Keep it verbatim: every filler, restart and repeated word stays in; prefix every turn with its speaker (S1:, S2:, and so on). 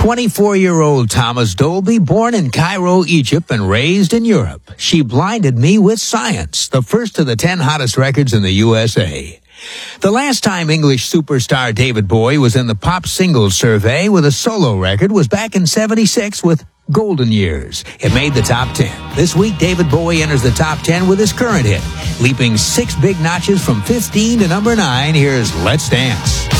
S1: twenty-four-year-old Thomas Dolby, born in Cairo, Egypt, and raised in Europe. She blinded me with Science, the first of the ten hottest records in the U S A. The last time English superstar David Bowie was in the pop singles survey with a solo record was back in seventy-six with Golden Years. It made the top ten. This week, David Bowie enters the top ten with his current hit, leaping six big notches from fifteen to number nine. Here's Let's Dance.